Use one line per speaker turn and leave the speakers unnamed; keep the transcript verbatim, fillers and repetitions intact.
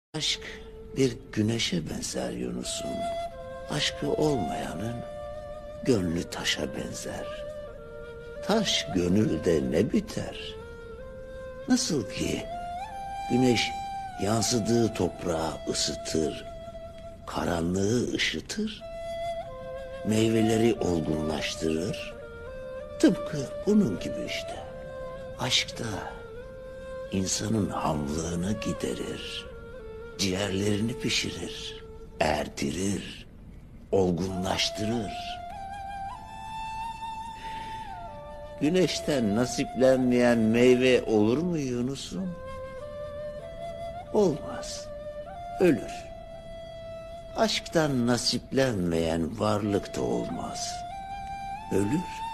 Aşk bir güneşe benzer Yunus'um. Aşkı olmayanın gönlü taşa benzer. Taş gönülde ne biter? Nasıl ki güneş yansıdığı toprağı ısıtır, karanlığı ışıtır, meyveleri olgunlaştırır. Tıpkı bunun gibi işte. Aşk da insanın hamlığını giderir, ciğerlerini pişirir, erdirir, olgunlaştırır. Güneşten nasiplenmeyen meyve olur mu Yunus'um? Olmaz, ölür. Aşktan nasiplenmeyen varlık da olmaz, ölür.